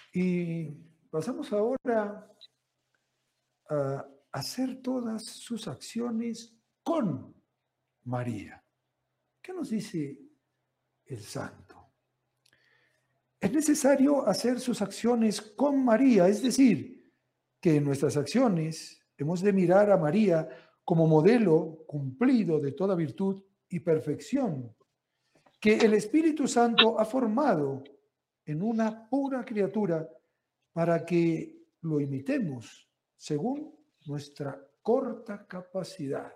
Y pasamos ahora a hacer todas sus acciones con María. ¿Qué nos dice el santo? Es necesario hacer sus acciones con María, es decir, que en nuestras acciones hemos de mirar a María como modelo cumplido de toda virtud y perfección, que el Espíritu Santo ha formado en una pura criatura para que lo imitemos según nuestra corta capacidad.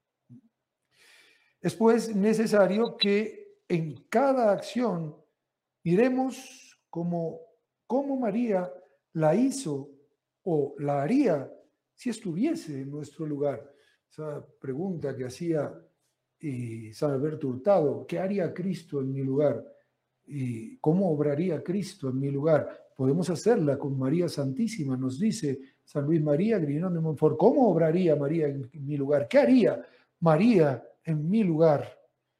Es pues necesario que en cada acción miremos cómo María la hizo o la haría si estuviese en nuestro lugar. Esa pregunta que hacía San Alberto Hurtado, ¿qué haría Cristo en mi lugar? ¿Y cómo obraría Cristo en mi lugar? Podemos hacerla con María Santísima, nos dice San Luis María Grignón de Montfort. ¿Cómo obraría María en mi lugar? ¿Qué haría María en mi lugar?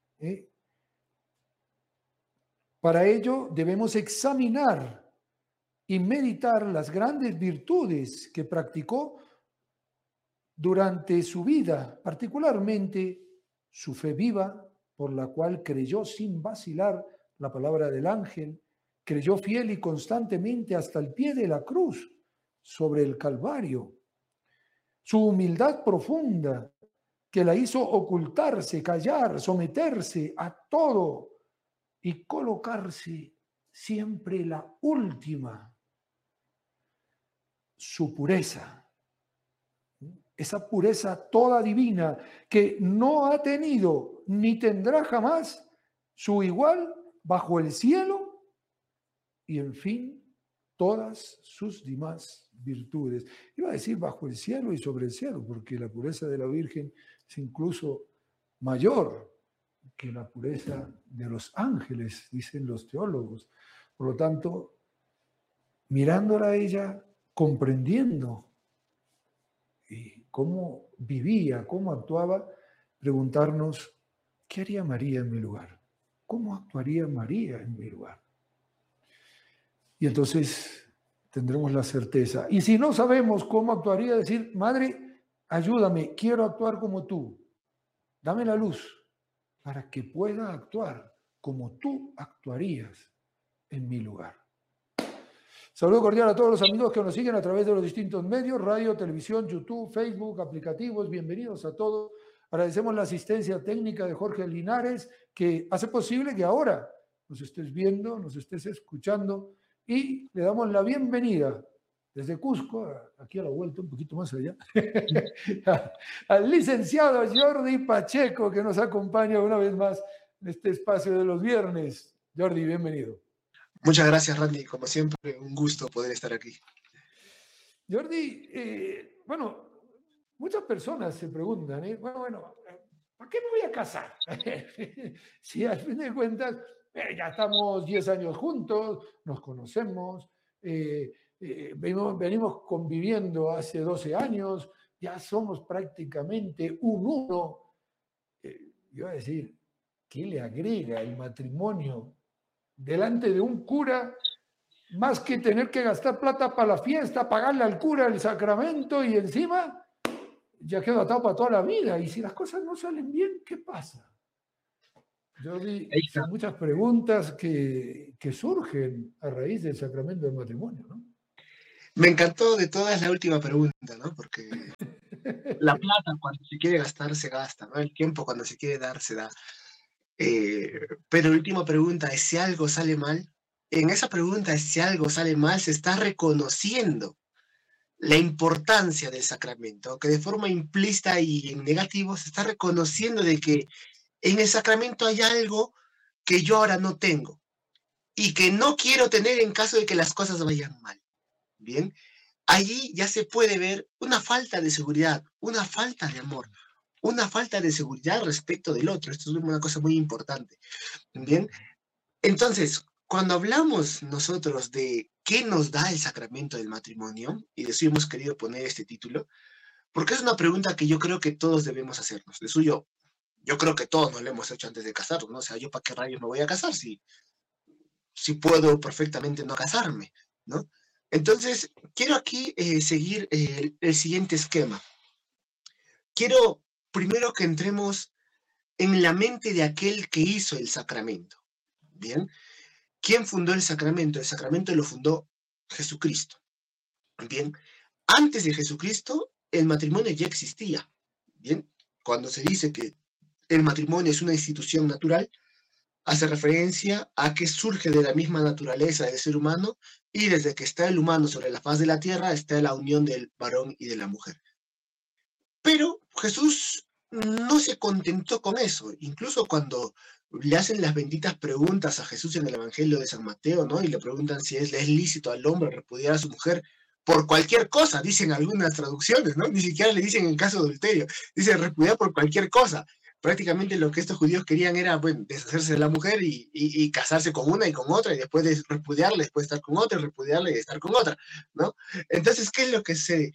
Para ello debemos examinar y meditar las grandes virtudes que practicó durante su vida, particularmente su fe viva, por la cual creyó sin vacilar la palabra del ángel, creyó fiel y constantemente hasta el pie de la cruz sobre el Calvario. Su humildad profunda, que la hizo ocultarse, callar, someterse a todo y colocarse siempre la última. Su pureza, esa pureza toda divina que no ha tenido ni tendrá jamás su igual bajo el cielo, y en fin, todas sus demás virtudes. Iba a decir bajo el cielo y sobre el cielo, porque la pureza de la Virgen es incluso mayor que la pureza de los ángeles, dicen los teólogos. Por lo tanto, mirándola a ella, comprendiendo y cómo vivía, cómo actuaba, preguntarnos, ¿qué haría María en mi lugar? ¿Cómo actuaría María en mi lugar? Y entonces tendremos la certeza. Y si no sabemos cómo actuaría, decir, Madre, ayúdame, quiero actuar como tú. Dame la luz para que pueda actuar como tú actuarías en mi lugar. Saludo cordial a todos los amigos que nos siguen a través de los distintos medios, radio, televisión, YouTube, Facebook, aplicativos. Bienvenidos a todos. Agradecemos la asistencia técnica de Jorge Linares, que hace posible que ahora nos estés viendo, nos estés escuchando, y le damos la bienvenida desde Cusco, aquí a la vuelta, un poquito más allá, al licenciado Jordi Pacheco, que nos acompaña una vez más en este espacio de los viernes. Jordi, bienvenido. Muchas gracias, Randy. Como siempre, un gusto poder estar aquí. Jordi, bueno, muchas personas se preguntan, bueno, ¿para qué me voy a casar? Si al fin de cuentas ya estamos 10 años juntos, nos conocemos, venimos conviviendo hace 12 años, ya somos prácticamente un uno. Yo voy a decir, ¿qué le agrega el matrimonio delante de un cura? Más que tener que gastar plata para la fiesta, pagarle al cura el sacramento y encima ya quedo atado para toda la vida. Y si las cosas no salen bien, ¿qué pasa? Son muchas preguntas que surgen a raíz del sacramento del matrimonio, ¿no? Me encantó de todas la última pregunta, ¿no? Porque la plata cuando se quiere gastar se gasta, ¿no? El tiempo cuando se quiere dar se da. Pero la última pregunta es si algo sale mal. En esa pregunta es si algo sale mal, se está reconociendo la importancia del sacramento, que de forma implícita y en negativo se está reconociendo de que en el sacramento hay algo que yo ahora no tengo y que no quiero tener en caso de que las cosas vayan mal. Bien, allí ya se puede ver una falta de seguridad, una falta de amor, una falta de seguridad respecto del otro. Esto es una cosa muy importante. Bien, entonces, cuando hablamos nosotros de qué nos da el sacramento del matrimonio, y de eso hemos querido poner este título, porque es una pregunta que yo creo que todos debemos hacernos. De suyo, yo creo que todos nos lo hemos hecho antes de casarnos, ¿no? O sea, ¿yo para qué rayos me voy a casar si puedo perfectamente no casarme, ¿no? Entonces, quiero aquí seguir el siguiente esquema. Quiero primero que entremos en la mente de aquel que hizo el sacramento. Bien, ¿quién fundó el sacramento? El sacramento lo fundó Jesucristo. Bien, antes de Jesucristo, el matrimonio ya existía. Bien, cuando se dice que el matrimonio es una institución natural, hace referencia a que surge de la misma naturaleza del ser humano y desde que está el humano sobre la faz de la tierra está la unión del varón y de la mujer. Pero Jesús no se contentó con eso. Incluso cuando le hacen las benditas preguntas a Jesús en el Evangelio de San Mateo, ¿no? Y le preguntan si es lícito al hombre repudiar a su mujer por cualquier cosa, dicen algunas traducciones, ¿no? Ni siquiera le dicen en caso de adulterio, dice repudiar por cualquier cosa. Prácticamente lo que estos judíos querían era, bueno, deshacerse de la mujer y casarse con una y con otra, y después de repudiarla, después estar con otra, y repudiarla y estar con otra, ¿no? Entonces, ¿qué es lo que se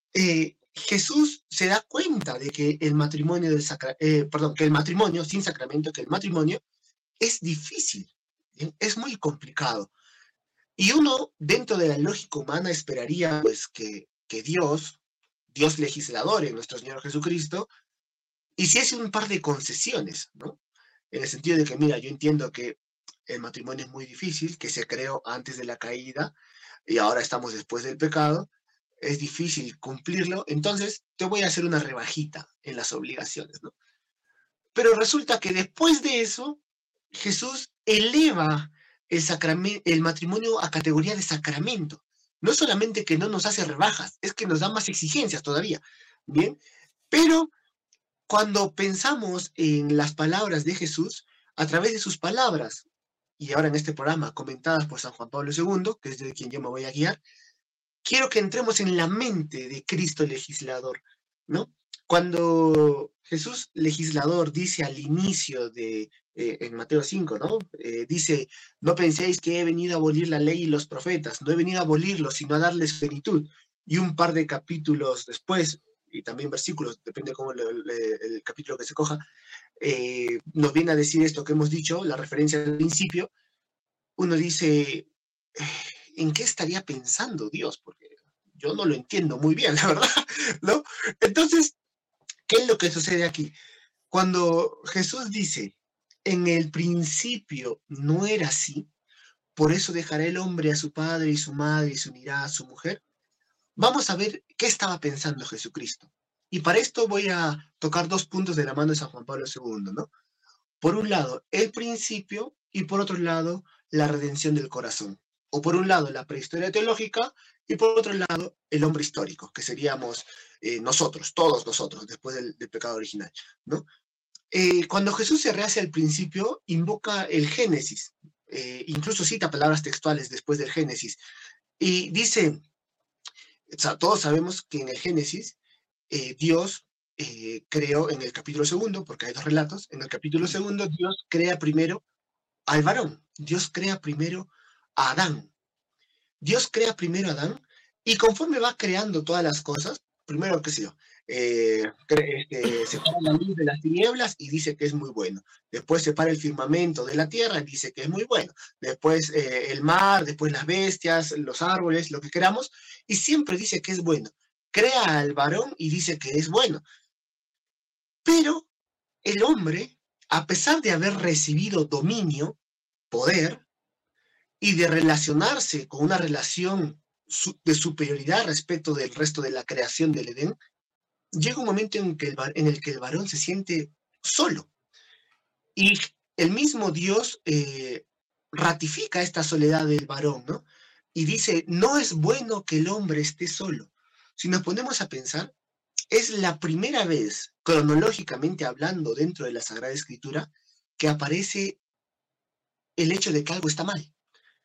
Jesús se da cuenta de que el matrimonio que el matrimonio sin sacramento, que el matrimonio es difícil, es muy complicado. Y uno, dentro de la lógica humana, esperaría pues que Dios legislador en nuestro Señor Jesucristo, hiciese un par de concesiones, ¿no? En el sentido de que, mira, yo entiendo que el matrimonio es muy difícil, que se creó antes de la caída y ahora estamos después del pecado, es difícil cumplirlo, entonces te voy a hacer una rebajita en las obligaciones, ¿no? Pero resulta que después de eso, Jesús eleva el matrimonio a categoría de sacramento. No solamente que no nos hace rebajas, es que nos da más exigencias todavía, ¿bien? Pero cuando pensamos en las palabras de Jesús, a través de sus palabras, y ahora en este programa comentadas por San Juan Pablo II, que es de quien yo me voy a guiar, quiero que entremos en la mente de Cristo legislador, ¿no? Cuando Jesús legislador dice al inicio en Mateo 5, ¿no? Dice, no penséis que he venido a abolir la ley y los profetas, no he venido a abolirlos, sino a darles plenitud. Y un par de capítulos después, y también versículos, depende cómo el capítulo que se coja, nos viene a decir esto que hemos dicho, la referencia al principio. Uno dice, ¿en qué estaría pensando Dios? Porque yo no lo entiendo muy bien, la verdad, ¿no? Entonces, ¿qué es lo que sucede aquí? Cuando Jesús dice, en el principio no era así, por eso dejará el hombre a su padre y su madre y se unirá a su mujer, vamos a ver qué estaba pensando Jesucristo. Y para esto voy a tocar dos puntos de la mano de San Juan Pablo II, ¿no? Por un lado, el principio y por otro lado, la redención del corazón. O por un lado, la prehistoria teológica y por otro lado, el hombre histórico, que seríamos nosotros, todos nosotros, después del pecado original, ¿no? Cuando Jesús se rehace al principio, invoca el Génesis, incluso cita palabras textuales después del Génesis, y dice, o sea, todos sabemos que en el Génesis Dios creó en el capítulo segundo, porque hay dos relatos, en el capítulo segundo Dios crea primero al varón, Dios crea primero a Adán. Dios crea primero a Adán y conforme va creando todas las cosas, primero, qué sé yo, separa la luz de las tinieblas y dice que es muy bueno. Después separa el firmamento de la tierra y dice que es muy bueno. Después el mar, después las bestias, los árboles, lo que queramos, y siempre dice que es bueno. Crea al varón y dice que es bueno. Pero el hombre, a pesar de haber recibido dominio, poder, y de relacionarse con una relación de superioridad respecto del resto de la creación del Edén, llega un momento en el que el varón se siente solo. Y el mismo Dios ratifica esta soledad del varón, ¿no? Y dice, no es bueno que el hombre esté solo. Si nos ponemos a pensar, es la primera vez, cronológicamente hablando, dentro de la Sagrada Escritura, que aparece el hecho de que algo está mal.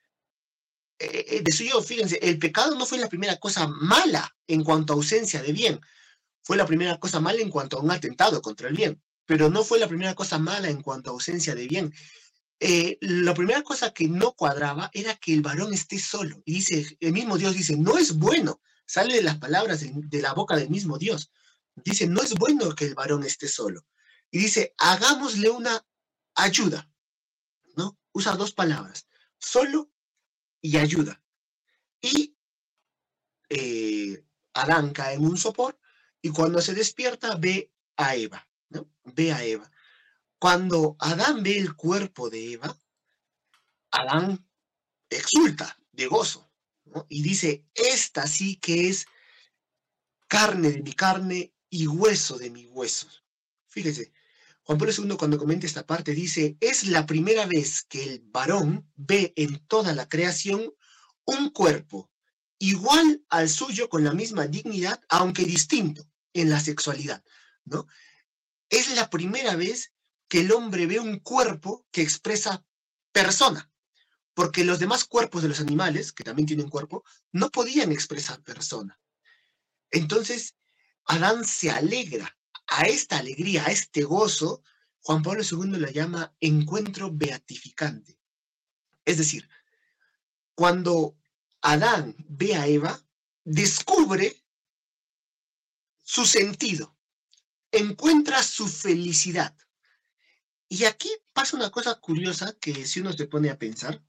De suyo, fíjense, el pecado no fue la primera cosa mala en cuanto a ausencia de bien, fue la primera cosa mala en cuanto a un atentado contra el bien, pero no fue la primera cosa mala en cuanto a ausencia de bien. La primera cosa que no cuadraba era que el varón esté solo. Y dice, el mismo Dios dice, no es bueno, sale de las palabras de la boca del mismo Dios. Dice, no es bueno que el varón esté solo. Y dice, hagámosle una ayuda, ¿no? Usa dos palabras, solo y ayuda. Y Adán cae en un sopor y cuando se despierta ve a Eva, ¿no? Ve a Eva. Cuando Adán ve el cuerpo de Eva, Adán exulta de gozo, ¿no? Y dice, esta sí que es carne de mi carne y hueso de mis huesos. Fíjese, Juan Pablo II cuando comenta esta parte dice, es la primera vez que el varón ve en toda la creación un cuerpo igual al suyo con la misma dignidad, aunque distinto en la sexualidad, ¿no? Es la primera vez que el hombre ve un cuerpo que expresa persona, porque los demás cuerpos de los animales, que también tienen cuerpo, no podían expresar persona. Entonces, Adán se alegra. A esta alegría, a este gozo, Juan Pablo II la llama encuentro beatificante. Es decir, cuando Adán ve a Eva, descubre su sentido, encuentra su felicidad. Y aquí pasa una cosa curiosa que si uno se pone a pensar,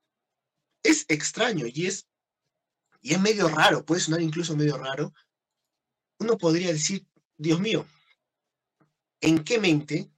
es extraño y es medio raro, puede sonar incluso medio raro. Uno podría decir, Dios mío, ¿en qué mente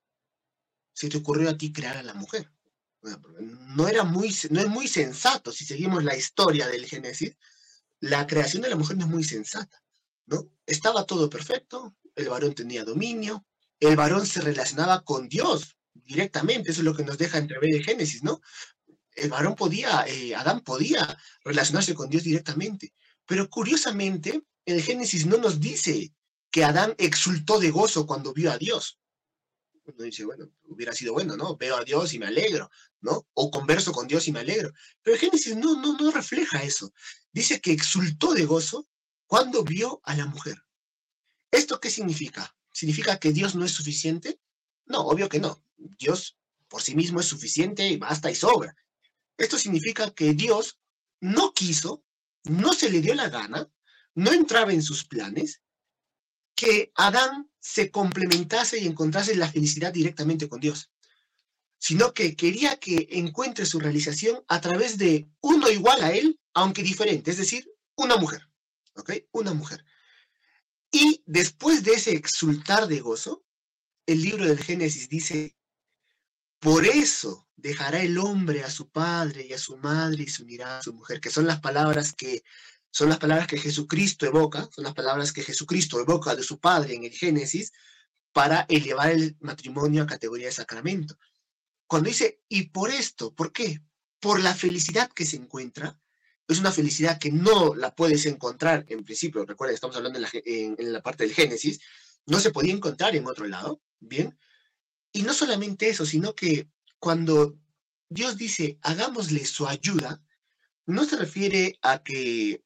se te ocurrió a ti crear a la mujer? No es muy sensato. Si seguimos la historia del Génesis, la creación de la mujer no es muy sensata, ¿no? Estaba todo perfecto, el varón tenía dominio, el varón se relacionaba con Dios directamente, eso es lo que nos deja entrever el Génesis, ¿no? El varón podía, Adán podía relacionarse con Dios directamente, pero curiosamente el Génesis no nos dice que Adán exultó de gozo cuando vio a Dios. Uno dice, bueno, hubiera sido bueno, ¿no? Veo a Dios y me alegro, ¿no? O converso con Dios y me alegro. Pero el Génesis no refleja eso. Dice que exultó de gozo cuando vio a la mujer. ¿Esto qué significa? ¿Significa que Dios no es suficiente? No, obvio que no. Dios por sí mismo es suficiente y basta y sobra. Esto significa que Dios no quiso, no se le dio la gana, no entraba en sus planes, que Adán se complementase y encontrase la felicidad directamente con Dios, sino que quería que encuentre su realización a través de uno igual a él, aunque diferente, es decir, una mujer, ¿ok? Una mujer. Y después de ese exultar de gozo, el libro del Génesis dice, por eso dejará el hombre a su padre y a su madre y se unirá a su mujer, que son las palabras que Jesucristo evoca, son las palabras que Jesucristo evoca de su padre en el Génesis para elevar el matrimonio a categoría de sacramento. Cuando dice, y por esto, ¿por qué? Por la felicidad que se encuentra, es una felicidad que no la puedes encontrar en principio, recuerda, estamos hablando en la parte del Génesis, no se podía encontrar en otro lado, ¿bien? Y no solamente eso, sino que cuando Dios dice, hagámosle su ayuda, no se refiere a que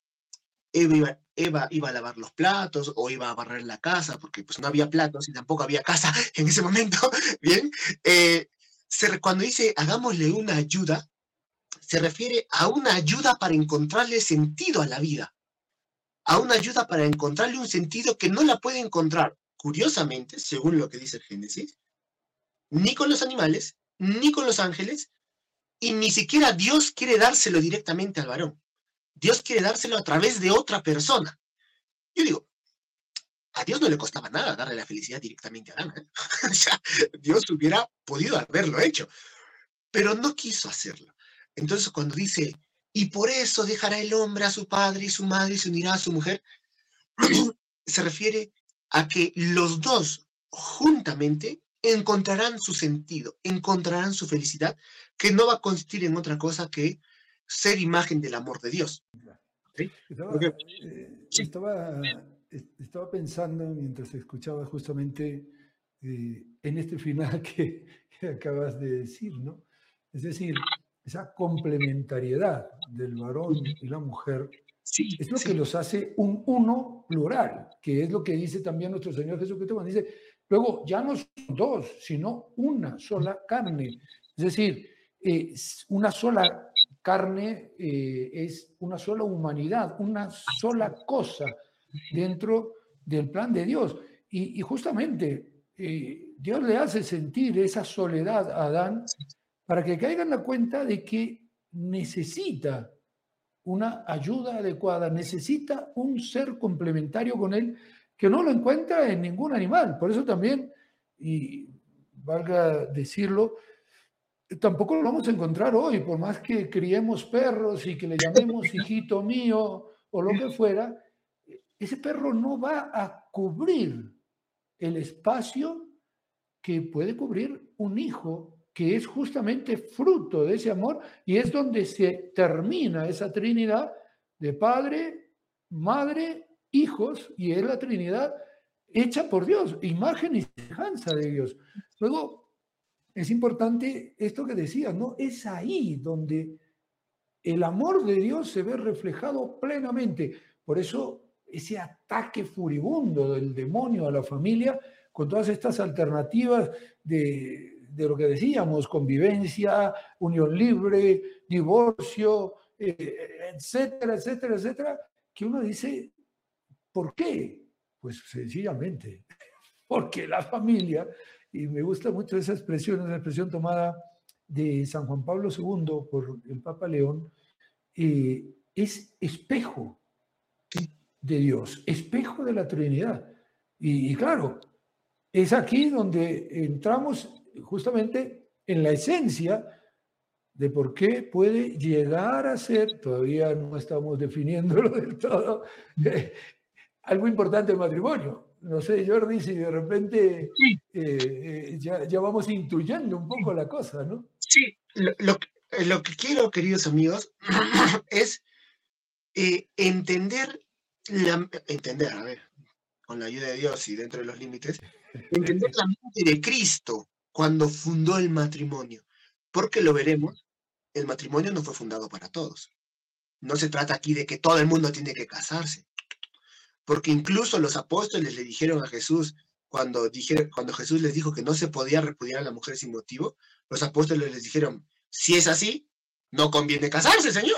Eva iba a lavar los platos o iba a barrer la casa, porque pues no había platos y tampoco había casa en ese momento, ¿bien? Cuando dice hagámosle una ayuda, se refiere a una ayuda para encontrarle sentido a la vida, a una ayuda para encontrarle un sentido que no la puede encontrar, curiosamente, según lo que dice el Génesis, ni con los animales, ni con los ángeles, y ni siquiera Dios quiere dárselo directamente al varón. Dios quiere dárselo a través de otra persona. Yo digo, a Dios no le costaba nada darle la felicidad directamente a Adán, ¿eh? O sea, Dios hubiera podido haberlo hecho, pero no quiso hacerlo. Entonces cuando dice, y por eso dejará el hombre a su padre y su madre y se unirá a su mujer, se refiere a que los dos juntamente encontrarán su sentido, encontrarán su felicidad, que no va a consistir en otra cosa que ser imagen del amor de Dios. ¿Sí? Estaba pensando mientras escuchaba justamente en este final que acabas de decir, ¿no? Es decir, esa complementariedad del varón y la mujer sí, es lo que los hace un uno plural, que es lo que dice también nuestro Señor Jesucristo cuando dice, luego ya no son dos, sino una sola carne. Es decir, una sola carne es una sola humanidad, una sola cosa dentro del plan de Dios. Y justamente Dios le hace sentir esa soledad a Adán para que caiga en la cuenta de que necesita una ayuda adecuada, necesita un ser complementario con él que no lo encuentra en ningún animal. Por eso también, y valga decirlo, tampoco lo vamos a encontrar hoy, por más que criemos perros y que le llamemos hijito mío o lo que fuera, ese perro no va a cubrir el espacio que puede cubrir un hijo, que es justamente fruto de ese amor, y es donde se termina esa Trinidad de Padre, Madre, hijos, y es la Trinidad hecha por Dios, imagen y semejanza de Dios. Luego, es importante esto que decía, ¿no? Es ahí donde el amor de Dios se ve reflejado plenamente. Por eso ese ataque furibundo del demonio a la familia, con todas estas alternativas de lo que decíamos, convivencia, unión libre, divorcio, etcétera, etcétera, etcétera, que uno dice, ¿por qué? Pues sencillamente, porque la familia, y me gusta mucho esa expresión tomada de San Juan Pablo II por el Papa León, es espejo de Dios, espejo de la Trinidad. Y claro, es aquí donde entramos justamente en la esencia de por qué puede llegar a ser, todavía no estamos definiéndolo del todo, algo importante el matrimonio. No sé, Jordi, si de repente ya vamos intuyendo un poco la cosa, ¿no? Sí, lo que quiero, queridos amigos, es entender, a ver, con la ayuda de Dios y dentro de los límites, entender la mente de Cristo cuando fundó el matrimonio. Porque lo veremos, el matrimonio no fue fundado para todos. No se trata aquí de que todo el mundo tiene que casarse. Porque incluso los apóstoles le dijeron a Jesús, cuando Jesús les dijo que no se podía repudiar a la mujer sin motivo, los apóstoles les dijeron, si es así, no conviene casarse, Señor.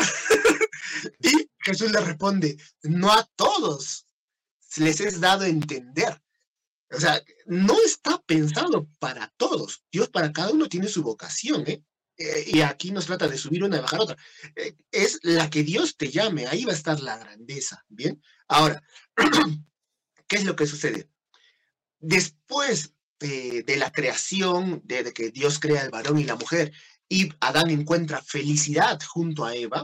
Y Jesús les responde, no a todos les es dado entender. O sea, no está pensado para todos. Dios para cada uno tiene su vocación, ¿eh? Y aquí nos trata de subir una y bajar otra. Es la que Dios te llame, ahí va a estar la grandeza, ¿bien? Ahora, ¿qué es lo que sucede? Después de la creación, de que Dios crea el varón y la mujer, y Adán encuentra felicidad junto a Eva,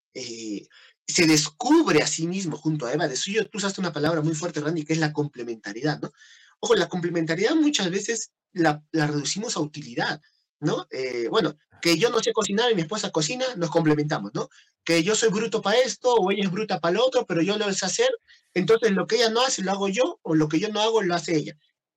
se descubre a sí mismo junto a Eva. De suyo, tú usaste una palabra muy fuerte, Randy, que es la complementariedad, ¿no? Ojo, la complementariedad muchas veces la reducimos a utilidad, ¿no? Bueno, que yo no sé cocinar y mi esposa cocina, nos complementamos, ¿no? Que yo soy bruto para esto o ella es bruta para lo otro, pero yo lo sé hacer, entonces lo que ella no hace lo hago yo, o lo que yo no hago lo hace ella.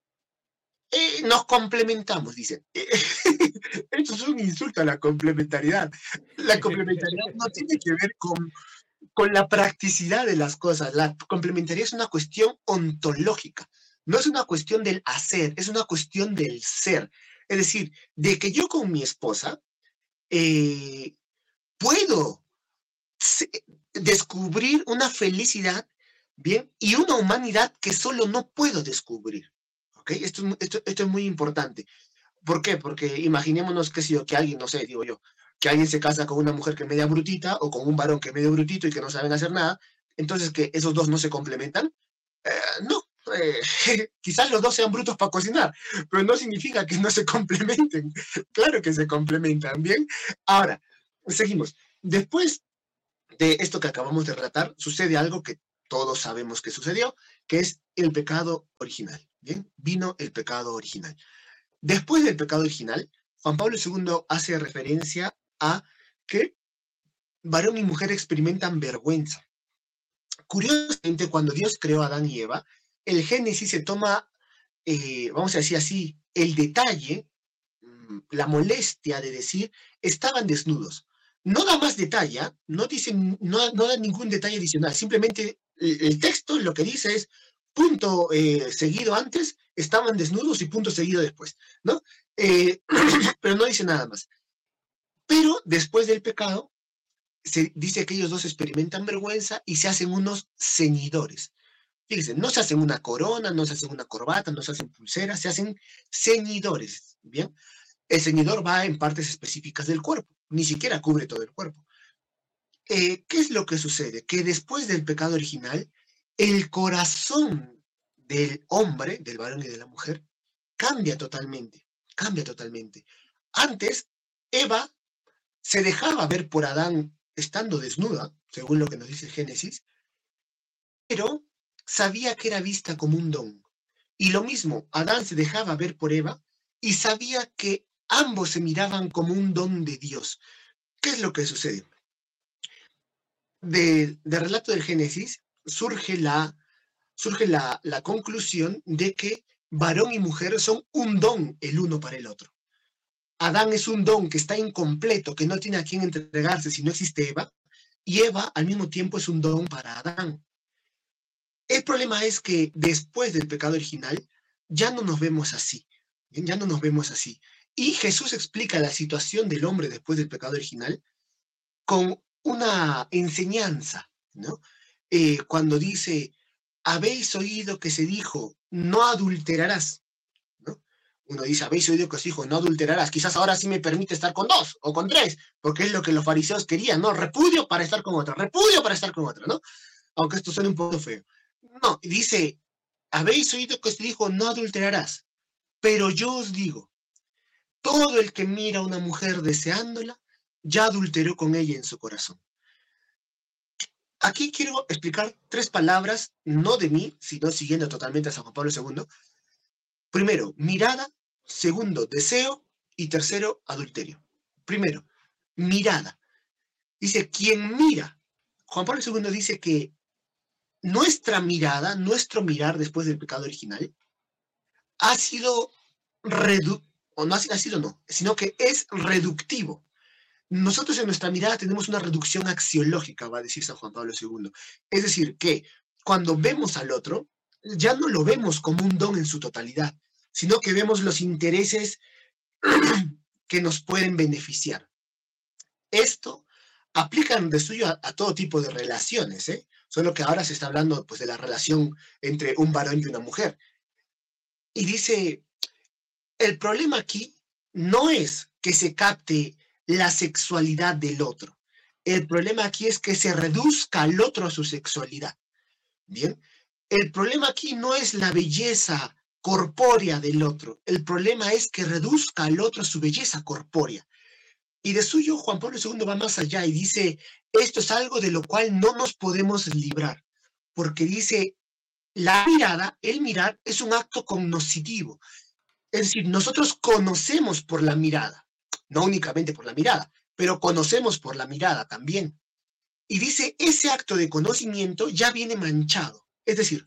Nos complementamos, dicen. Esto es un insulto a la complementariedad. La complementariedad no tiene que ver con la practicidad de las cosas. La complementariedad es una cuestión ontológica. No es una cuestión del hacer, es una cuestión del ser. Es decir, de que yo con mi esposa puedo descubrir una felicidad, ¿bien? Y una humanidad que solo no puedo descubrir. ¿Okay? Esto es muy importante. ¿Por qué? Porque imaginémonos que alguien, no sé, digo yo, que alguien se casa con una mujer que es media brutita o con un varón que es medio brutito y que no saben hacer nada, entonces que esos dos no se complementan. No, quizás los dos sean brutos para cocinar, pero no significa que no se complementen. Claro que se complementan, ¿bien? Ahora, seguimos. Después de esto que acabamos de relatar, sucede algo que todos sabemos que sucedió, que es el pecado original, ¿bien? Vino el pecado original. Después del pecado original, Juan Pablo II hace referencia a que varón y mujer experimentan vergüenza. Curiosamente, cuando Dios creó a Adán y Eva, el Génesis se toma, vamos a decir así, el detalle, la molestia de decir, estaban desnudos. No da más detalle, no da ningún detalle adicional, simplemente el texto lo que dice es, punto seguido antes, estaban desnudos y punto seguido después, ¿no? Pero no dice nada más. Pero después del pecado, se dice que ellos dos experimentan vergüenza y se hacen unos ceñidores. Fíjense, no se hacen una corona, no se hacen una corbata, no se hacen pulseras, se hacen ceñidores, ¿bien? El ceñidor va en partes específicas del cuerpo, ni siquiera cubre todo el cuerpo. ¿qué es lo que sucede? Que después del pecado original, el corazón del hombre, del varón y de la mujer, cambia totalmente, cambia totalmente. Antes, Eva se dejaba ver por Adán estando desnuda, según lo que nos dice el Génesis, pero sabía que era vista como un don. Y lo mismo, Adán se dejaba ver por Eva y sabía que ambos se miraban como un don de Dios. ¿Qué es lo que sucede? Del relato del Génesis surge la conclusión de que varón y mujer son un don el uno para el otro. Adán es un don que está incompleto, que no tiene a quién entregarse si no existe Eva, y Eva al mismo tiempo es un don para Adán. El problema es que después del pecado original ya no nos vemos así, ya no nos vemos así. Y Jesús explica la situación del hombre después del pecado original con una enseñanza, ¿no? Cuando dice, habéis oído que se dijo, no adulterarás, ¿no? Uno dice, habéis oído que se dijo, no adulterarás. Quizás ahora sí me permite estar con 2 o con 3, porque es lo que los fariseos querían, ¿no? Repudio para estar con otra, repudio para estar con otra, ¿no? Aunque esto suene un poco feo. No, dice, habéis oído que se dijo, no adulterarás, pero yo os digo, todo el que mira a una mujer deseándola, ya adulteró con ella en su corazón. Aquí quiero explicar 3 palabras, no de mí, sino siguiendo totalmente a San Juan Pablo II. Primero, mirada. Segundo, deseo. Y tercero, adulterio. Primero, mirada. Dice, quien mira. Juan Pablo II dice que nuestra mirada, nuestro mirar después del pecado original, ha sido o no ha sido, no, sino que es reductivo. Nosotros en nuestra mirada tenemos una reducción axiológica, va a decir San Juan Pablo II. Es decir, que cuando vemos al otro, ya no lo vemos como un don en su totalidad, sino que vemos los intereses que nos pueden beneficiar. Esto aplican de suyo a todo tipo de relaciones, ¿eh? Solo que ahora se está hablando pues, de la relación entre un varón y una mujer. Y dice, el problema aquí no es que se capte la sexualidad del otro. El problema aquí es que se reduzca al otro a su sexualidad. Bien, el problema aquí no es la belleza corpórea del otro. El problema es que reduzca al otro a su belleza corpórea. Y de suyo, Juan Pablo II va más allá y dice, esto es algo de lo cual no nos podemos librar, porque dice, la mirada, el mirar, es un acto cognoscitivo. Es decir, nosotros conocemos por la mirada, no únicamente por la mirada, pero conocemos por la mirada también. Y dice, ese acto de conocimiento ya viene manchado. Es decir,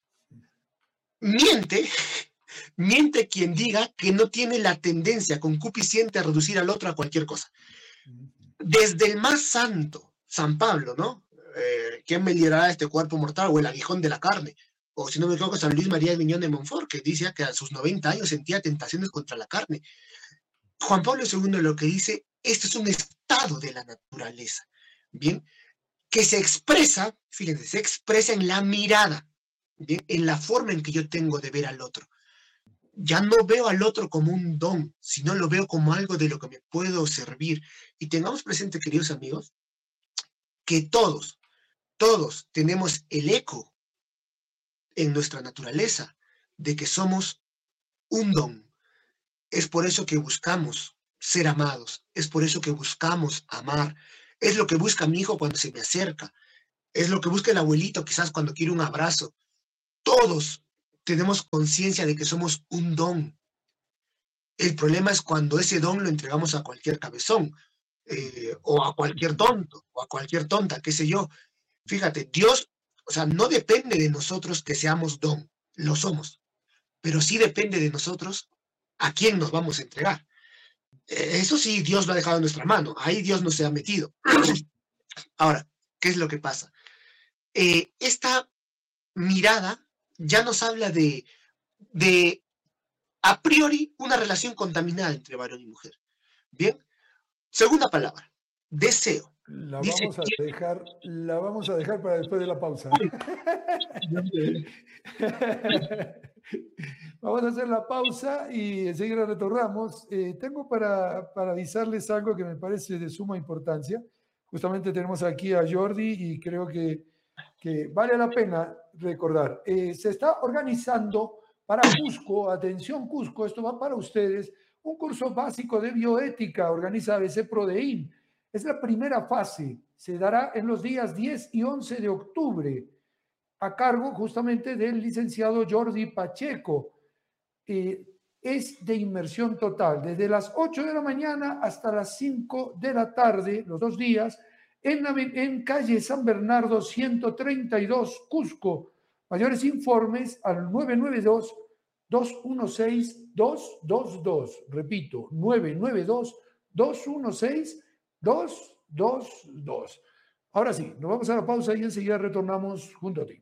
miente quien diga que no tiene la tendencia concupisciente a reducir al otro a cualquier cosa. Desde el más santo, San Pablo, ¿no? ¿Quién me librará de este cuerpo mortal? O el aguijón de la carne. O si no me equivoco, San Luis María de Miñón de Montfort, que dice que a sus 90 años sentía tentaciones contra la carne. Juan Pablo II lo que dice, esto es un estado de la naturaleza, ¿bien? Que se expresa, fíjense, se expresa en la mirada, ¿bien? En la forma en que yo tengo de ver al otro. Ya no veo al otro como un don, sino lo veo como algo de lo que me puedo servir. Y tengamos presente, queridos amigos, que todos tenemos el eco en nuestra naturaleza de que somos un don. Es por eso que buscamos ser amados, es por eso que buscamos amar, es lo que busca mi hijo cuando se me acerca, es lo que busca el abuelito quizás cuando quiere un abrazo. Todos tenemos conciencia de que somos un don. El problema es cuando ese don lo entregamos a cualquier cabezón, o a cualquier tonto, o a cualquier tonta, qué sé yo. Fíjate, Dios, o sea, no depende de nosotros que seamos don, lo somos, pero sí depende de nosotros a quién nos vamos a entregar. Eso sí, Dios lo ha dejado en nuestra mano, ahí Dios no se ha metido. Ahora, ¿qué es lo que pasa? Esta mirada ya nos habla de a priori una relación contaminada entre varón y mujer. Bien, segunda palabra, deseo. La Dice, vamos a dejar para después de la pausa. Vamos a hacer la pausa y enseguida retornamos. Tengo para avisarles algo que me parece de suma importancia. Justamente tenemos aquí a Jordi y creo que vale la pena recordar. Se está organizando para Cusco, atención Cusco, esto va para ustedes, un curso básico de bioética, organiza ABC Prodein. Es la primera fase, se dará en los días 10 y 11 de octubre, a cargo justamente del licenciado Jordi Pacheco. Es de inmersión total, desde las 8 de la mañana hasta las 5 de la tarde, los 2 días, en calle San Bernardo 132, Cusco. Mayores informes al 992-216-222. Repito, 992-216-222. Ahora sí, nos vamos a la pausa y enseguida retornamos junto a ti.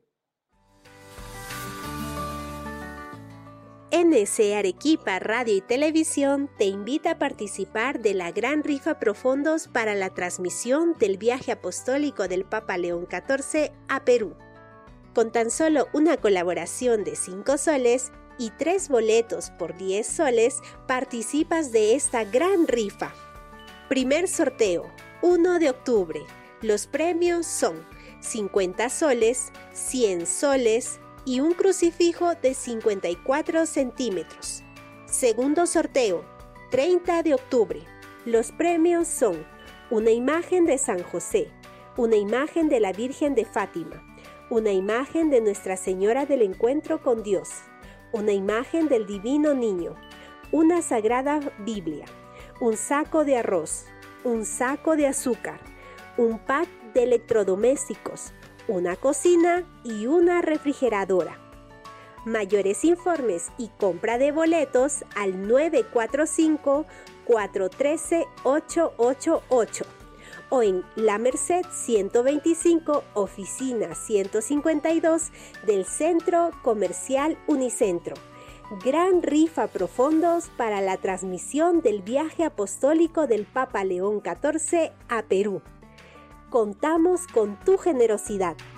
NC Arequipa Radio y Televisión te invita a participar de la gran rifa Profondos para la transmisión del viaje apostólico del Papa León XIV a Perú. Con tan solo una colaboración de 5 soles y 3 boletos por 10 soles, participas de esta gran rifa. Primer sorteo, 1 de octubre. Los premios son 50 soles, 100 soles, y un crucifijo de 54 centímetros. Segundo sorteo, 30 de octubre. Los premios son una imagen de San José, una imagen de la Virgen de Fátima, una imagen de Nuestra Señora del Encuentro con Dios, una imagen del Divino Niño, una Sagrada Biblia, un saco de arroz, un saco de azúcar, un pack de electrodomésticos, una cocina y una refrigeradora. Mayores informes y compra de boletos al 945-413-888 o en La Merced 125, oficina 152 del Centro Comercial Unicentro. Gran rifa Profondos para la transmisión del viaje apostólico del Papa León XIV a Perú. Contamos con tu generosidad.